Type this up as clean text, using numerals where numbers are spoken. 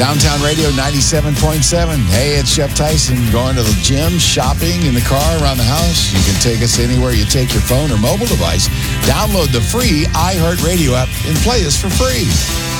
Downtown Radio 97.7. Hey, it's Chef Tyson. Going to the gym, shopping, in the car, around the house. You can take us anywhere you take your phone or mobile device. Download the free iHeartRadio app and play us for free.